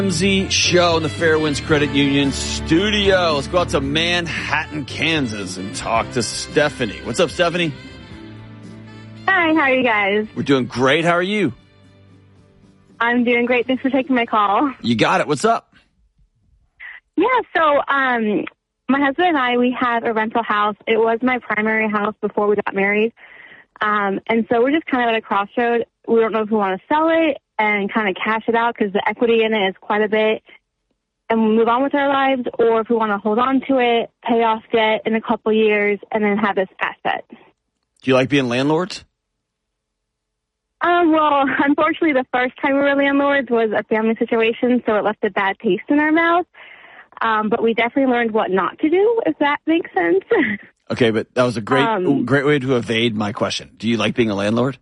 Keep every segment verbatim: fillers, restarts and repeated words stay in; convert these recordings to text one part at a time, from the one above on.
Ramsey Show in the Fairwinds Credit Union studio. Let's go out to Manhattan, Kansas and talk to Stephanie. What's up, Stephanie? Hi, how are you guys? We're doing great. How are you? I'm doing great. Thanks for taking my call. You got it. What's up? Yeah, so um, my husband and I, we have a rental house. It was my primary house before we got married. Um, and so we're just kind of at a crossroad. We don't know if we want to sell it and kind of cash it out because the equity in it is quite a bit and we'll move on with our lives, or if we want to hold on to it, pay off debt in a couple years, and then have this asset. Do you like being landlords? Um, well, unfortunately, the first time we were landlords was a family situation, so it left a bad taste in our mouth. Um, but we definitely learned what not to do, if that makes sense. Okay, but that was a great um, great way to evade my question. Do you like being a landlord?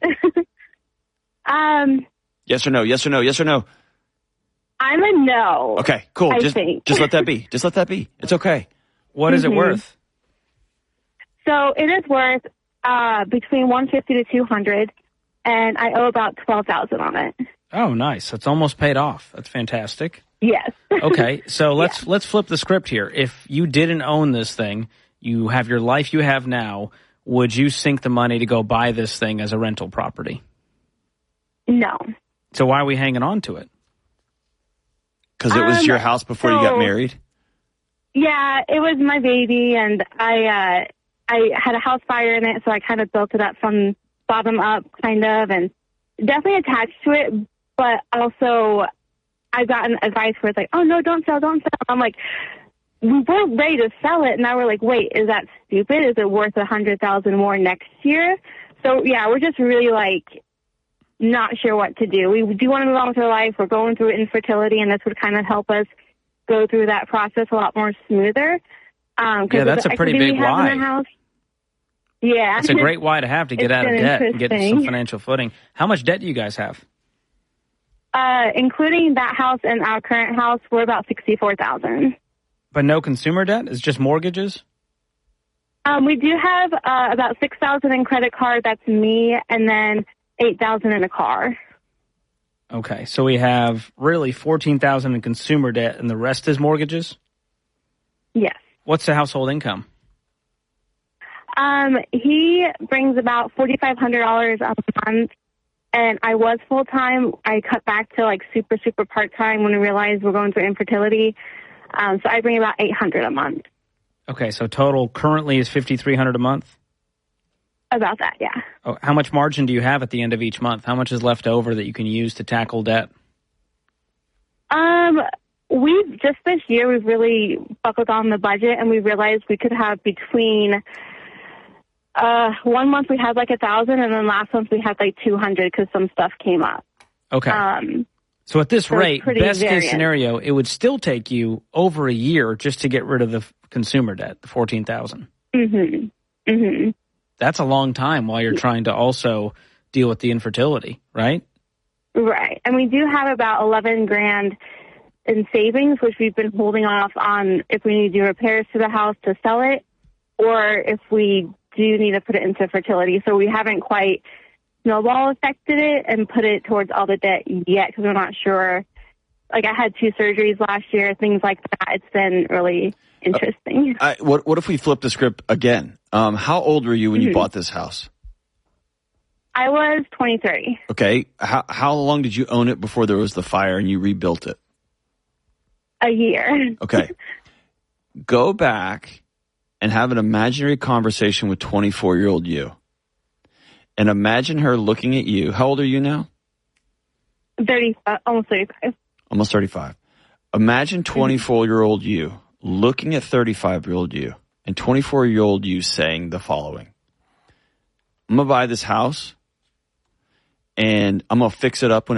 um, yes or no, yes or no, yes or no. I'm a no. Okay, cool. I just, think. just let that be. Just let that be. It's okay. What is mm-hmm. it worth? So it is worth uh, between one hundred fifty to two hundred, and I owe about twelve thousand on it. Oh, nice. It's almost paid off. That's fantastic. Yes. Okay, so let's yeah. let's flip the script here. If you didn't own this thing, you have your life you have now, would you sink the money to go buy this thing as a rental property? No. So why are we hanging on to it? Because it was um, your house before so, you got married? Yeah, it was my baby, and I uh, I had a house fire in it, so I kind of built it up from bottom up, kind of, and definitely attached to it, but also I've gotten advice where it's like, oh, no, don't sell, don't sell. I'm like, we were ready to sell it, and now we're like, wait, is that stupid? Is it worth a hundred thousand more next year? So, yeah, we're just really, like, not sure what to do. We do want to move on with our life. We're going through infertility, and this would kind of help us go through that process a lot more smoother. Um, yeah, that's a pretty big why. Yeah. It's a great why to have to get It's out of been debt and get some interesting. financial footing. How much debt do you guys have? Uh, including that house and our current house, we're about sixty-four thousand dollars. But no consumer debt? It's just mortgages? Um, we do have uh, about six thousand dollars in credit card. That's me, and then eight thousand dollars in a car. Okay, so we have really fourteen thousand dollars in consumer debt, and the rest is mortgages? Yes. What's the household income? Um, he brings about forty-five hundred dollars a month, and I was full-time. I cut back to, like, super, super part-time when I realized we're going through infertility. Um, so I bring about eight hundred dollars a month. Okay, so total currently is fifty-three hundred dollars a month? About that, yeah. Oh, how much margin do you have at the end of each month? How much is left over that you can use to tackle debt? Um, we've just this year, we've really buckled on the budget, and we realized we could have between uh, one month we had like a thousand, and then last month we had like two hundred because some stuff came up. Okay. Um, so at this so rate, best variant. case scenario, it would still take you over a year just to get rid of the consumer debt, the fourteen thousand. Mm-hmm. Mm-hmm. That's a long time while you're trying to also deal with the infertility, right? Right. And we do have about eleven grand in savings, which we've been holding off on if we need to do repairs to the house to sell it, or if we do need to put it into fertility. So we haven't quite snowball affected it and put it towards all the debt yet because we're not sure. Like, I had two surgeries last year, things like that. It's been really interesting. Uh, I, what, what if we flip the script again? Um, how old were you when mm-hmm. you bought this house? I was twenty-three. Okay. How, how long did you own it before there was the fire and you rebuilt it? A year. Okay. Go back and have an imaginary conversation with twenty-four-year-old you. And imagine her looking at you. How old are you now? thirty, uh, almost thirty-five. Almost thirty-five. Imagine twenty-four-year-old you looking at thirty-five-year-old you and twenty-four-year-old you saying the following. I'm going to buy this house and I'm going to fix it up when